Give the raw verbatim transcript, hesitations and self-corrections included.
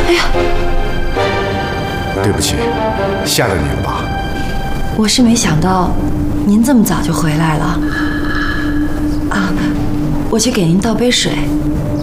哎呀， 对不起，吓着您了吧？ 我是没想到您这么早就回来了。啊，我去给您倒杯水。